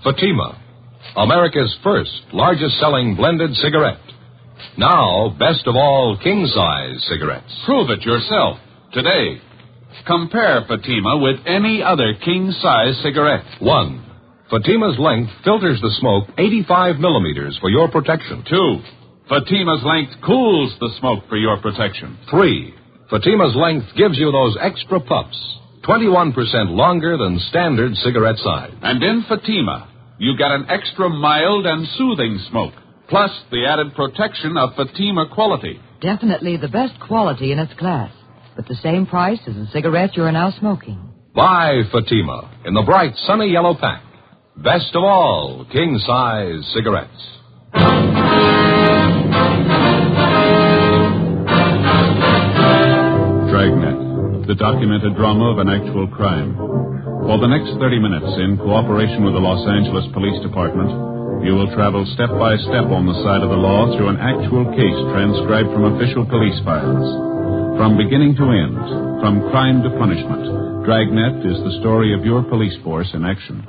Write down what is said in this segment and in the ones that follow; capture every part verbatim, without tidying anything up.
Fatima, America's first largest-selling blended cigarette. Now, best of all king-size cigarettes. Prove it yourself today. Compare Fatima with any other king-size cigarette. One, Fatima's length filters the smoke eighty-five millimeters for your protection. Two, Fatima's length cools the smoke for your protection. Three, Fatima's length gives you those extra puffs, twenty-one percent longer than standard cigarette size. And in Fatima, you get an extra mild and soothing smoke, plus the added protection of Fatima quality. Definitely the best quality in its class, but the same price as the cigarette you are now smoking. Buy Fatima in the bright, sunny yellow pack. Best of all king-size cigarettes. Dragnet, the documented drama of an actual crime. For the next thirty minutes, in cooperation with the Los Angeles Police Department, you will travel step by step on the side of the law through an actual case transcribed from official police files. From beginning to end, from crime to punishment, Dragnet is the story of your police force in action.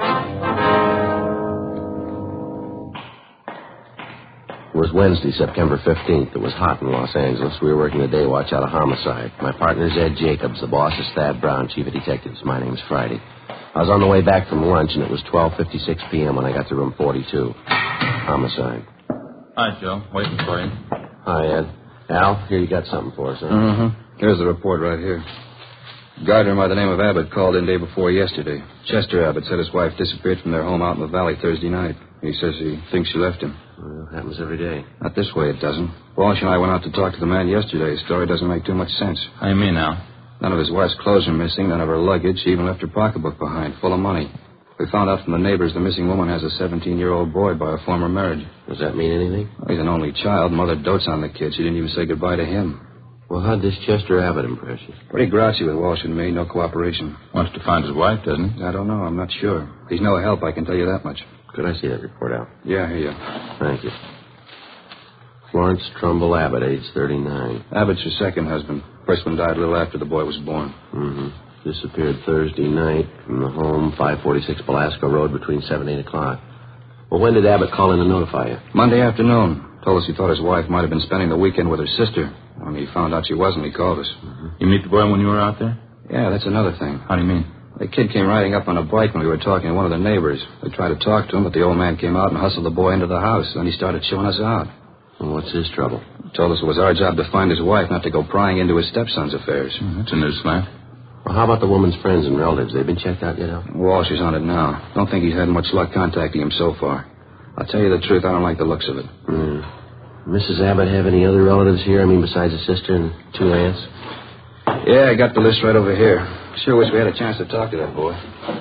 It was Wednesday, September fifteenth. It was hot in Los Angeles. We were working the day watch out of homicide. My partner's Ed Jacobs. The boss is Thad Brown, chief of detectives. My name's Friday. I was on the way back from lunch, and it was twelve fifty-six p.m. when I got to room forty-two. Homicide. Hi, Joe. Waiting for you. Hi, Ed. Al, here you got something for us, huh? Mm-hmm. Here's the report right here. Gardner by the name of Abbott called in day before yesterday. Chester Abbott said his wife disappeared from their home out in the valley Thursday night. He says he thinks she left him. Well, it happens every day. Not this way, it doesn't. Walsh and I went out to talk to the man yesterday. His story doesn't make too much sense. How do you mean now? None of his wife's clothes are missing, none of her luggage. She even left her pocketbook behind, full of money. We found out from the neighbors the missing woman has a seventeen-year-old boy by a former marriage. Does that mean anything? Well, he's an only child. Mother dotes on the kid. She didn't even say goodbye to him. Well, how'd this Chester Abbott impress you? Pretty grouchy with Walsh and me. No cooperation. Wants to find his wife, doesn't he? I don't know. I'm not sure. He's no help, I can tell you that much. Could I see that report out? Yeah, here you. Thank you. Florence Trumbull Abbott, age thirty-nine. Abbott's her second husband. First one died a little after the boy was born. Mm-hmm. Disappeared Thursday night from the home, five forty-six Belasco Road, between seven and eight o'clock. Well, when did Abbott call in to notify you? Monday afternoon. Told us he thought his wife might have been spending the weekend with her sister. When he found out she wasn't, he called us. Mm-hmm. You meet the boy when you were out there? Yeah, that's another thing. How do you mean? The kid came riding up on a bike when we were talking to one of the neighbors. We tried to talk to him, but the old man came out and hustled the boy into the house. Then he started showing us out. Well, what's his trouble? Told us it was our job to find his wife, not to go prying into his stepson's affairs. Mm, that's a new slant. Well, how about the woman's friends and relatives? They've been checked out yet, Al? Walsh is on it now. Don't think he's had much luck contacting him so far. I'll tell you the truth, I don't like the looks of it. Mm. Missus Abbott have any other relatives here? I mean, besides a sister and two aunts? Yeah, I got the list right over here. Sure wish we had a chance to talk to that boy.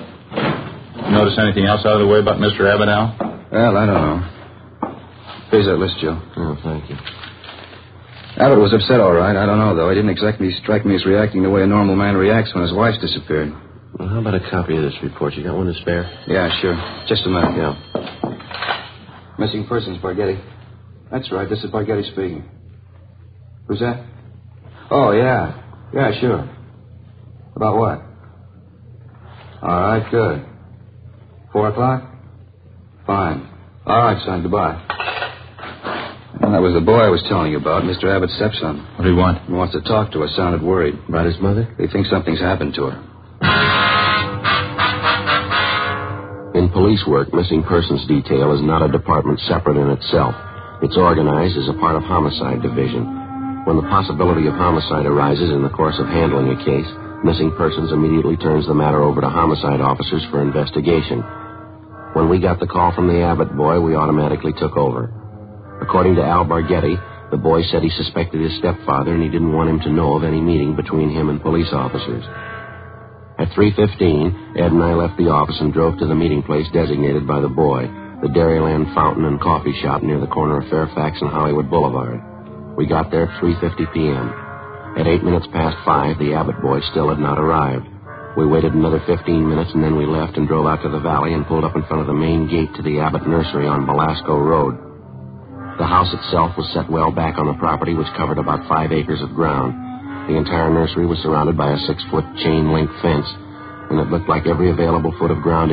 Notice anything else out of the way about Mister Abbott, Al? Well, I don't know. Here's that list, Joe. Oh, thank you. Abbott was upset, all right. I don't know, though. He didn't exactly strike me as reacting the way a normal man reacts when his wife's disappeared. Well, how about a copy of this report? You got one to spare? Yeah, sure. Just a minute. Yeah. Missing persons, Barghetti. That's right. This is Barghetti speaking. Who's that? Oh, yeah. Yeah, sure. About what? All right, good. Four o'clock? Fine. All right, son. Goodbye. Well, that was the boy I was telling you about, Mister Abbott's stepson. What do you want? He wants to talk to us. Sounded worried. About his mother? He thinks something's happened to her. In police work, missing persons detail is not a department separate in itself. It's organized as a part of homicide division. When the possibility of homicide arises in the course of handling a case, missing persons immediately turns the matter over to homicide officers for investigation. When we got the call from the Abbott boy, we automatically took over. According to Al Barghetti, the boy said he suspected his stepfather and he didn't want him to know of any meeting between him and police officers. At three fifteen, Ed and I left the office and drove to the meeting place designated by the boy, the Dairyland Fountain and Coffee Shop near the corner of Fairfax and Hollywood Boulevard. We got there at three fifty p.m. At eight minutes past five, the Abbott boy still had not arrived. We waited another fifteen minutes, and then we left and drove out to the valley and pulled up in front of the main gate to the Abbott nursery on Belasco Road. The house itself was set well back on the property, which covered about five acres of ground. The entire nursery was surrounded by a six-foot chain-link fence, and it looked like every available foot of ground